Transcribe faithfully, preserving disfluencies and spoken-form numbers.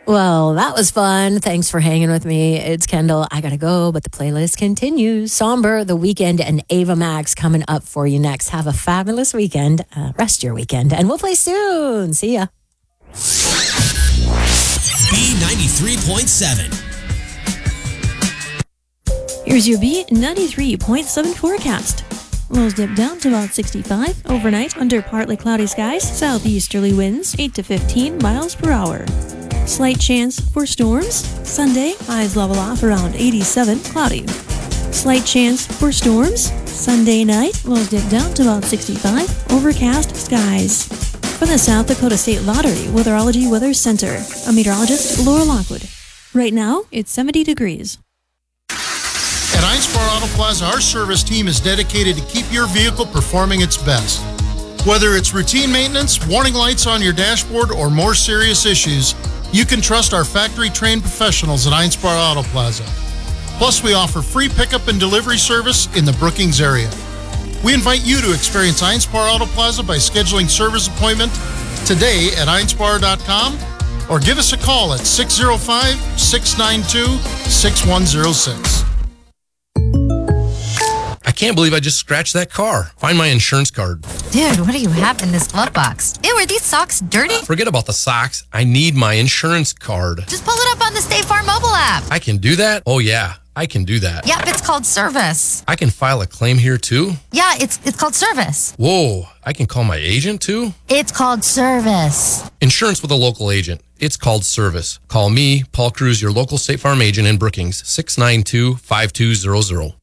Well, that was fun. Thanks for hanging with me. It's Kendall. I got to go, but the playlist continues. Somber, The Weeknd, and Ava Max coming up for you next. Have a fabulous weekend. Uh, rest your weekend, and we'll play soon. See ya. B ninety-three point seven. Here's your B ninety-three point seven forecast. Lows dip down to about sixty-five. Overnight, under partly cloudy skies, southeasterly winds eight to fifteen miles per hour. Slight chance for storms. Sunday, highs level off around eighty-seven, cloudy. Slight chance for storms. Sunday night, lows dip down to about sixty-five. Overcast skies. From the South Dakota State Lottery Weatherology Weather Center, I'm meteorologist Laura Lockwood. Right now, it's seventy degrees. At Einspar Auto Plaza, our service team is dedicated to keep your vehicle performing its best. Whether it's routine maintenance, warning lights on your dashboard, or more serious issues, you can trust our factory-trained professionals at Einspar Auto Plaza. Plus, we offer free pickup and delivery service in the Brookings area. We invite you to experience Einspar Auto Plaza by scheduling service appointment today at einspar dot com or give us a call at six oh five, six nine two, six one oh six. I can't believe I just scratched that car. Find my insurance card. Dude, what do you have in this glove box? Ew, are these socks dirty? Forget about the socks. I need my insurance card. Just pull it up on the State Farm mobile app. I can do that? Oh, yeah. I can do that. Yep, it's called service. I can file a claim here, too? Yeah, it's it's called service. Whoa, I can call my agent, too? It's called service. Insurance with a local agent. It's called service. Call me, Paul Cruz, your local State Farm agent in Brookings, six nine two, five two zero zero.